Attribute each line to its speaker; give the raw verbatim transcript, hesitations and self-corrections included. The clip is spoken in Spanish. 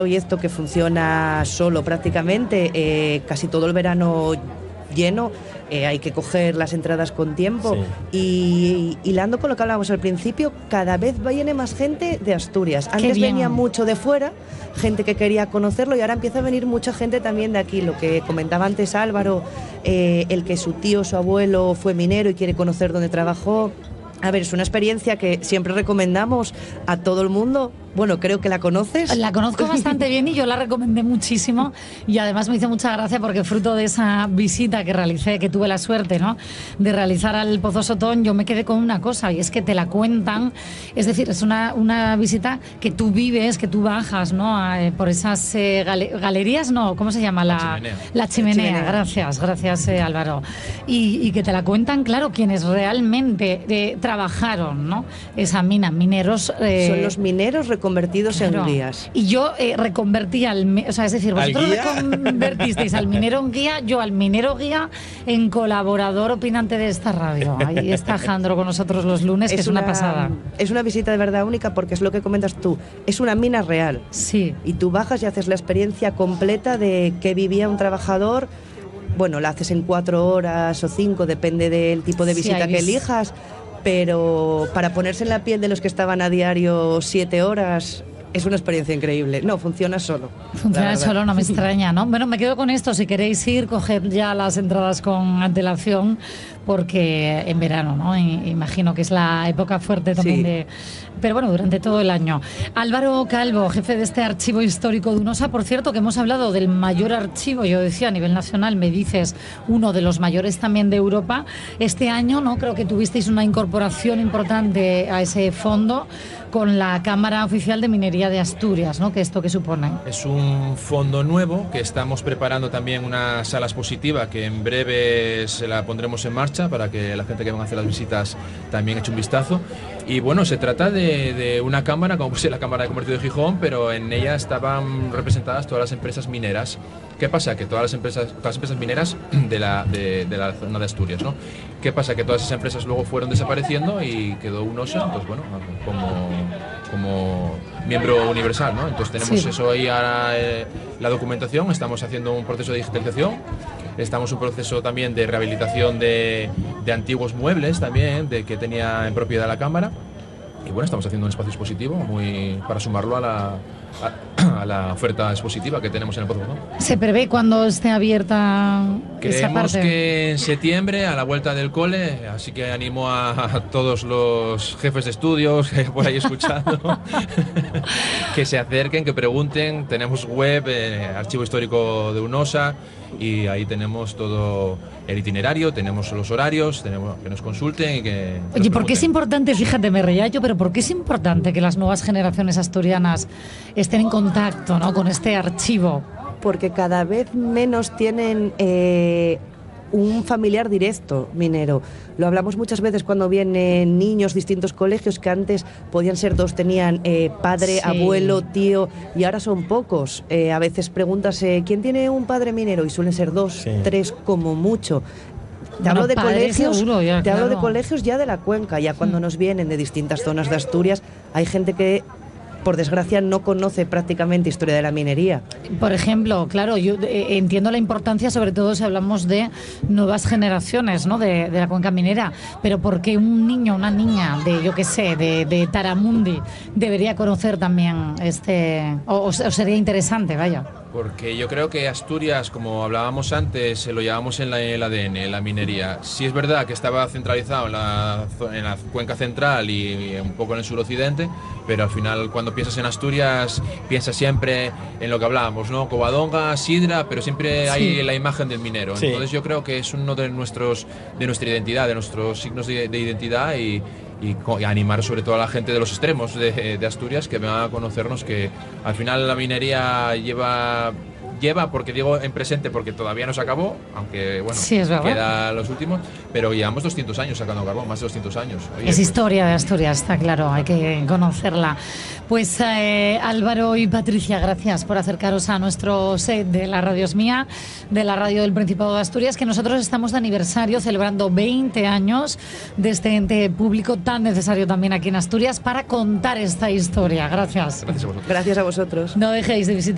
Speaker 1: y esto que funciona solo prácticamente, eh, casi todo el verano lleno, eh, hay que coger las entradas con tiempo. Sí. Y hilando con lo que hablábamos al principio, cada vez viene más gente de Asturias. Antes venía mucho de fuera, gente que quería conocerlo, y ahora empieza a venir mucha gente también de aquí. Lo que comentaba antes Álvaro, eh, el que su tío, su abuelo fue minero y quiere conocer dónde trabajó. A ver, es una experiencia que siempre recomendamos a todo el mundo. Bueno, creo que la conoces.
Speaker 2: La conozco bastante bien y yo la recomendé muchísimo, y además me hizo mucha gracia porque fruto de esa visita que realicé, que tuve la suerte, ¿no?, de realizar al Pozo Sotón, yo me quedé con una cosa, y es que te la cuentan. Es decir, es una, una visita que tú vives, que tú bajas, ¿no?, a, por esas eh, gale, galerías, no, ¿cómo se llama? La, la chimenea. La chimenea, chimenea. Gracias, gracias eh, Álvaro. Y, y que te la cuentan, claro, quienes realmente eh, trabajaron, ¿no?, esa mina, mineros. Eh,
Speaker 1: Son los mineros convertidos claro. en guías.
Speaker 2: Y yo eh, reconvertí al... O sea, es decir, vosotros reconvertisteis al minero en guía, yo al minero guía en colaborador opinante de esta radio. Ahí está Jandro con nosotros los lunes, es que es una, una pasada.
Speaker 1: Es una visita de verdad única porque es lo que comentas tú. Es una mina real.
Speaker 2: Sí.
Speaker 1: Y tú bajas y haces la experiencia completa de qué vivía un trabajador. Bueno, la haces en cuatro horas o cinco, depende del tipo de visita sí, que elijas. Pero para ponerse en la piel de los que estaban a diario siete horas, es una experiencia increíble. No, funciona solo.
Speaker 2: Funciona solo, no me extraña, ¿no? Bueno, me quedo con esto. Si queréis ir, coged ya las entradas con antelación, porque en verano, ¿no? Imagino que es la época fuerte también sí. de... Pero bueno, durante todo el año. Álvaro Calvo, jefe de este archivo histórico de UNOSA. Por cierto, que hemos hablado del mayor archivo, yo decía, a nivel nacional, me dices, uno de los mayores también de Europa. Este año, ¿no?, creo que tuvisteis una incorporación importante a ese fondo con la Cámara Oficial de Minería de Asturias, ¿no? ¿Qué esto qué supone?
Speaker 3: Es un fondo nuevo que estamos preparando también una sala expositiva que en breve se la pondremos en marcha para que la gente que van a hacer las visitas también eche un vistazo. Y bueno, se trata de, de una cámara, como puse la Cámara de Comercio de Gijón, pero en ella estaban representadas todas las empresas mineras. ¿Qué pasa? Que todas las empresas, todas las empresas mineras de la, de, de la zona de Asturias, ¿no? ¿Qué pasa? Que todas esas empresas luego fueron desapareciendo y quedó UNOSA, entonces bueno, como, como miembro universal, ¿no? Entonces tenemos sí. eso ahí ahora, eh, la documentación, estamos haciendo un proceso de digitalización, estamos en un proceso también de rehabilitación de, de antiguos muebles también, de que tenía en propiedad la Cámara. Y bueno, estamos haciendo un espacio expositivo muy para sumarlo a la, a, a la oferta expositiva que tenemos en el Pozo Sotón.
Speaker 2: ¿Se prevé cuando esté abierta esa parte?
Speaker 3: Creemos que en septiembre, a la vuelta del cole, así que animo a, a todos los jefes de estudios que hay por ahí escuchando que se acerquen, que pregunten. Tenemos web, eh, Archivo Histórico de UNOSA, y ahí tenemos todo el itinerario, tenemos los horarios, tenemos que nos consulten y que...
Speaker 2: Oye, ¿por qué es importante, fíjate, me reía yo, pero por qué es importante que las nuevas generaciones asturianas estén en contacto, ¿no?, con este archivo?
Speaker 1: Porque cada vez menos tienen eh, un familiar directo minero. Lo hablamos muchas veces cuando vienen niños, distintos colegios, que antes podían ser dos, tenían eh, padre, sí. abuelo, tío, y ahora son pocos. Eh, a veces preguntas, eh, ¿quién tiene un padre minero? Y suelen ser dos, sí. tres como mucho. Te
Speaker 2: bueno,
Speaker 1: hablo de colegios,
Speaker 2: seguro, ya,
Speaker 1: te
Speaker 2: claro.
Speaker 1: hablo de colegios ya de la cuenca, ya cuando mm. nos vienen de distintas zonas de Asturias, hay gente que, por desgracia, no conoce prácticamente historia de la minería.
Speaker 2: Por ejemplo, claro, yo eh, entiendo la importancia, sobre todo si hablamos de nuevas generaciones, ¿no?, de, de la cuenca minera, pero ¿por qué un niño, una niña de, yo qué sé, de, de Taramundi debería conocer también este, o, o sería interesante, vaya?
Speaker 3: Porque yo creo que Asturias, como hablábamos antes, se lo llevamos en la, el A D N, la minería. Sí es verdad que estaba centralizado en la, en la cuenca central y, y un poco en el suroccidente, pero al final cuando piensas en Asturias piensas siempre en lo que hablábamos, ¿no? Covadonga, sidra, pero siempre sí. hay la imagen del minero. Sí. Entonces yo creo que es uno de nuestros de nuestra identidad, de nuestros signos de, de identidad y Y, y animar sobre todo a la gente de los extremos de, de Asturias que vengan a conocernos, que al final la minería lleva lleva, porque digo en presente porque todavía no se acabó, aunque bueno,
Speaker 2: sí,
Speaker 3: queda los últimos, pero llevamos doscientos años sacando carbón, más de doscientos años. Oye,
Speaker 2: es
Speaker 3: pues,
Speaker 2: historia de Asturias, está claro, hay que conocerla. Pues eh, Álvaro y Patricia, gracias por acercaros a nuestro set de la Radio Es Mía, de la radio del Principado de Asturias, que nosotros estamos de aniversario, celebrando veinte años de este ente público tan necesario también aquí en Asturias para contar esta historia. Gracias.
Speaker 3: Gracias a vosotros.
Speaker 1: Gracias a vosotros.
Speaker 2: No dejéis de visitar